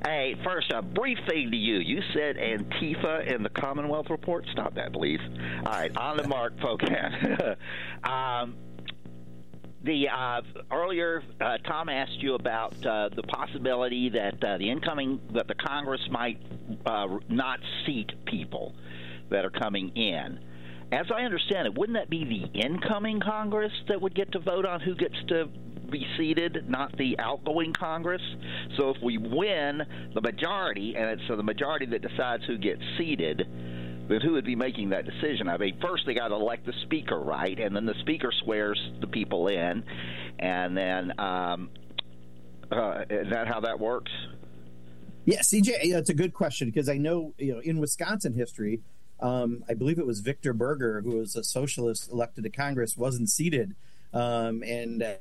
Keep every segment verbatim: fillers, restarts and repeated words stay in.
Hey, first, a brief thing to you. You said Antifa in the Commonwealth Report. Stop that, please. All right, on the mark, folks. um, the uh, earlier, uh, Tom asked you about uh, the possibility that uh, the incoming, that the Congress might uh, not seat people that are coming in. As I understand it, wouldn't that be the incoming Congress that would get to vote on who gets to be seated, not the outgoing Congress? So if we win the majority, and it's the majority that decides who gets seated, then who would be making that decision? I mean, first they got to elect the speaker, right? And then the speaker swears the people in, and then um, uh, is that how that works? Yeah, C J, it's a good question because I know, you know, in Wisconsin history, Um, I believe it was Victor Berger, who was a socialist elected to Congress, wasn't seated. Um, and uh,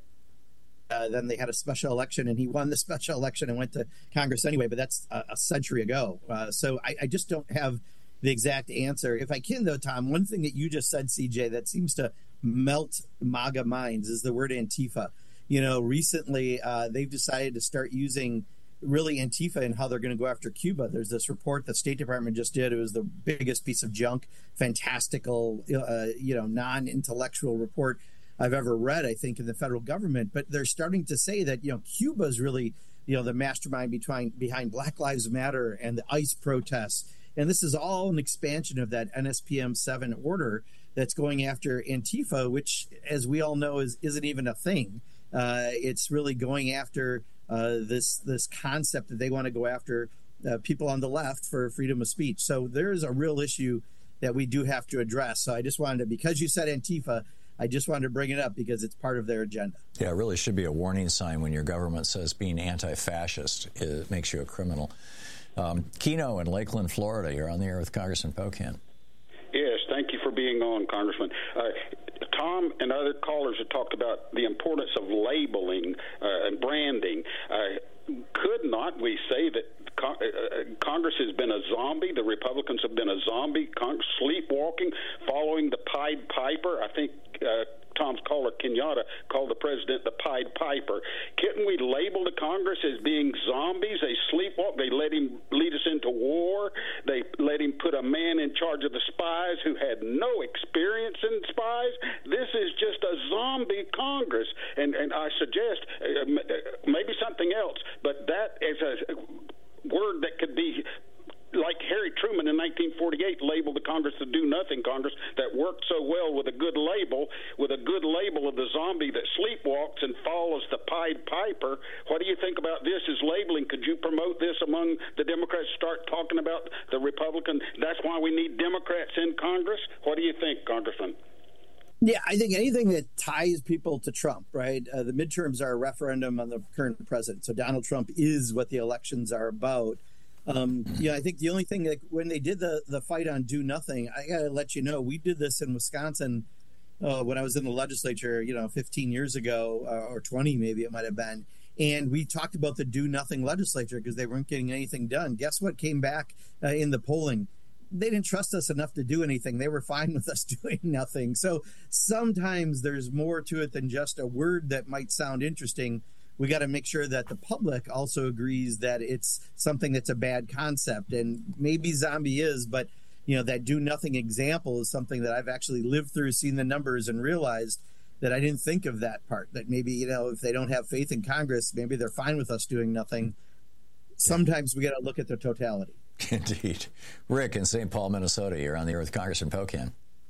uh, then they had a special election, and he won the special election and went to Congress anyway. But that's a, a century ago. Uh, so I, I just don't have the exact answer. If I can, though, Tom, one thing that you just said, C J, that seems to melt MAGA minds is the word Antifa. You know, recently uh, they've decided to start using really Antifa and how they're going to go after Cuba. There's this report the State Department just did. It was the biggest piece of junk, fantastical, uh, you know, non-intellectual report I've ever read, I think, in the federal government. But they're starting to say that, you know, Cuba is really, you know, the mastermind behind, behind Black Lives Matter and the ICE protests. And this is all an expansion of that N S P M seven order that's going after Antifa, which, as we all know, is, isn't even a thing. Uh, it's really going after uh, this this concept that they want to go after uh, people on the left for freedom of speech. So there is a real issue that we do have to address. So I just wanted to, because you said Antifa, I just wanted to bring it up because it's part of their agenda. Yeah, it really should be a warning sign when your government says being anti-fascist it makes you a criminal. Um, Keno in Lakeland, Florida, you're on the air with Congressman Pocan. Yes, thank you for being on, Congressman. Uh, Tom and other callers have talked about the importance of labeling uh, and branding. Uh, could not we say that Con- uh, Congress has been a zombie? The Republicans have been a zombie, con- sleepwalking, following the Pied Piper. I think uh, Tom's caller, Kenyatta, called the president the Pied Piper. Couldn't we label the Congress as being zombies? They sleepwalk. They let him lead us into war. They let him put a man in charge of the spies who had no experience in spies. This is just a zombie Congress. And, and I suggest uh, maybe something else, but that is a word that could be like Harry Truman in nineteen forty-eight labeled the Congress the do-nothing Congress that worked so well with a good label, with a good label of the zombie that sleepwalks and follows the Pied Piper. What do you think about this as labeling? Could you promote this among the Democrats, start talking about the Republican? That's why we need Democrats in Congress. What do you think, Congressman? Yeah, I think anything that ties people to Trump, right? Uh, the midterms are a referendum on the current president. So Donald Trump is what the elections are about. Um, yeah, I think the only thing that when they did the, the fight on do nothing, I got to let you know, we did this in Wisconsin uh, when I was in the legislature, you know, fifteen years ago uh, or twenty, maybe it might have been. And we talked about the do nothing legislature because they weren't getting anything done. Guess what came back uh, in the polling? They didn't trust us enough to do anything. They were fine with us doing nothing. So sometimes there's more to it than just a word that might sound interesting. We got to make sure that the public also agrees that it's something that's a bad concept. And maybe zombie is, but you know, that do nothing example is something that I've actually lived through, seen the numbers and realized that I didn't think of that part, that maybe, you know, if they don't have faith in Congress, maybe they're fine with us doing nothing. Sometimes we got to look at the totality. Indeed. Rick in Saint Paul, Minnesota, you're on the air with Congressman Pocan.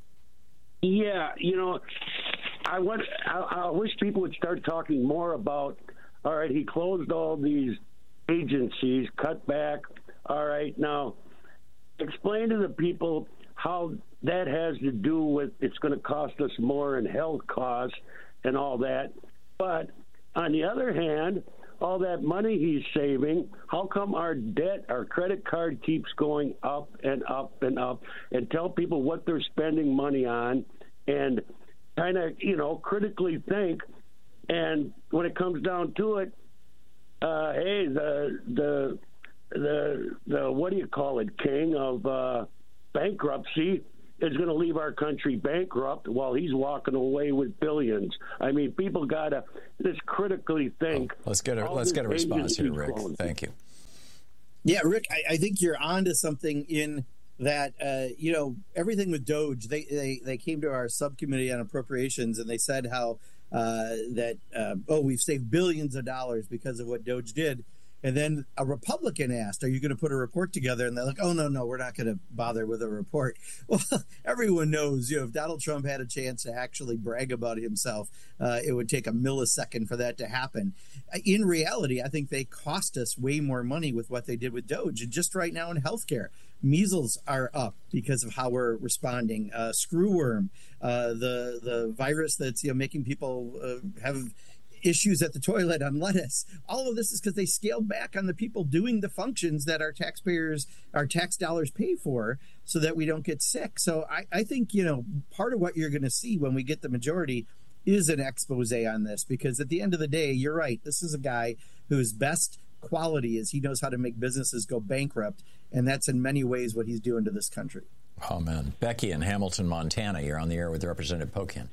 Yeah, you know, I want. I, I wish people would start talking more about. All right, he closed all these agencies, cut back. All right, now explain to the people how that has to do with it's going to cost us more in health costs and all that. But on the other hand, all that money he's saving, how come our debt, our credit card keeps going up and up and up? And tell people what they're spending money on and kind of, you know, critically think. And when it comes down to it, uh, hey, the the the the what do you call it, king of uh, bankruptcy is going to leave our country bankrupt while he's walking away with billions. I mean, people got to just critically think. Oh, let's get a let's get a response here, Rick. Closed. Thank you. Yeah, Rick, I, I think you're onto something in that, uh, you know, everything with Doge, they, they, they came to our subcommittee on appropriations and they said how uh, that, uh, oh, we've saved billions of dollars because of what Doge did. And then a Republican asked, are you going to put a report together? And they're like, oh, no, no, we're not going to bother with a report. Well, everyone knows, you know, if Donald Trump had a chance to actually brag about himself, uh, it would take a millisecond for that to happen. In reality, I think they cost us way more money with what they did with Doge. And just right now in healthcare, measles are up because of how we're responding. Uh, screwworm, uh, the the virus that's, you know, making people uh, have issues at the toilet on lettuce. All of this is because they scaled back on the people doing the functions that our taxpayers, our tax dollars pay for so that we don't get sick. So I, I think, you know, part of what you're going to see when we get the majority is an expose on this, because at the end of the day, you're right. This is a guy whose best quality is he knows how to make businesses go bankrupt. And that's in many ways what he's doing to this country. Oh, man. Becky in Hamilton, Montana, you're on the air with Representative Pocan.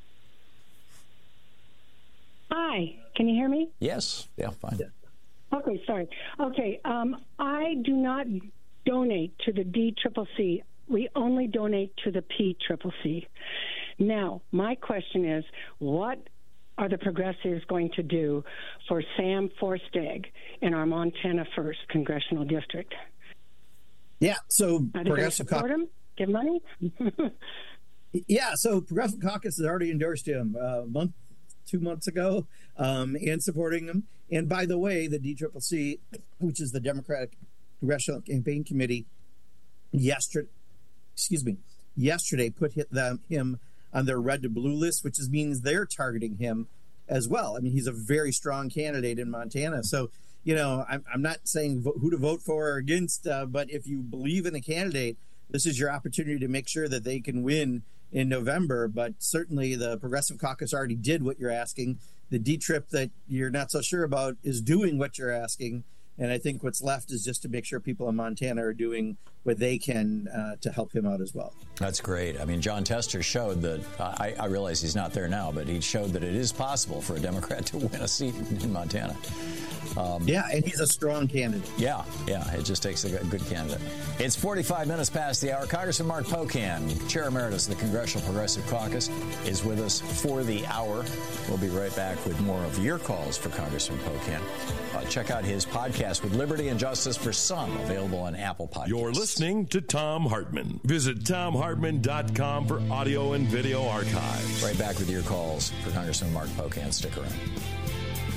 Hi, can you hear me? Yes. Yeah, fine. Yeah. Okay, sorry. Okay, um, I do not donate to the D C C C. We only donate to the P C C C. Now, my question is, what are the progressives going to do for Sam Forstegg in our Montana First Congressional District? Yeah, so are they going to support him? Give money? Yeah, so Progressive Caucus has already endorsed him a month, two months ago, um, and supporting him. And by the way, the D C C C, which is the Democratic Congressional Campaign Committee, yesterday, excuse me, yesterday put them, him on their red to blue list, which is, means they're targeting him as well. I mean, he's a very strong candidate in Montana. So, you know, I'm, I'm not saying who to vote for or against, uh, but if you believe in a candidate, this is your opportunity to make sure that they can win in November. But certainly the Progressive Caucus already did what you're asking. The D C C that you're not so sure about is doing what you're asking. And I think what's left is just to make sure people in Montana are doing what they can uh, to help him out as well. That's great. I mean, Jon Tester showed that, uh, I, I realize he's not there now, but he showed that it is possible for a Democrat to win a seat in Montana. Um, yeah, and he's a strong candidate. Yeah, yeah, it just takes a good candidate. It's forty-five minutes past the hour. Congressman Mark Pocan, Chair Emeritus of the Congressional Progressive Caucus, is with us for the hour. We'll be right back with more of your calls for Congressman Pocan. Uh, check out his podcast with Liberty and Justice for Some, available on Apple Podcasts. You're listening to Thom Hartmann. Visit Thom Hartmann dot com for audio and video archives. Right back with your calls for Congressman Mark Pocan. Stick around.